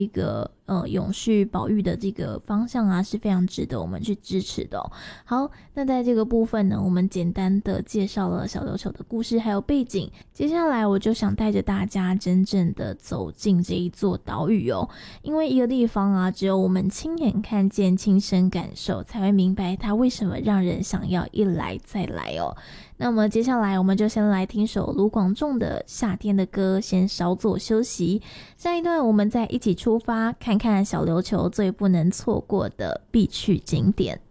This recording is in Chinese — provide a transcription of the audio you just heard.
一个永续保育的这个方向啊，是非常值得我们去支持的哦。好，那在这个部分呢，我们简单的介绍了小琉球的故事还有背景，接下来我就想带着大家真正的走进这一座岛屿哦。因为一个地方啊，只有我们亲眼看见、亲身感受，才会明白它为什么让人想要一来再来哦。那么接下来我们就先来听首卢广仲的《夏天的歌》，先稍作休息。下一段我们再一起出发，看看小琉球最不能错过的必去景点。